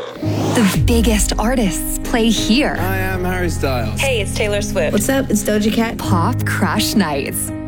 The biggest artists play here. I am Harry Styles. Hey, it's Taylor Swift. What's up? It's Doja Cat. Pop Crush Nights.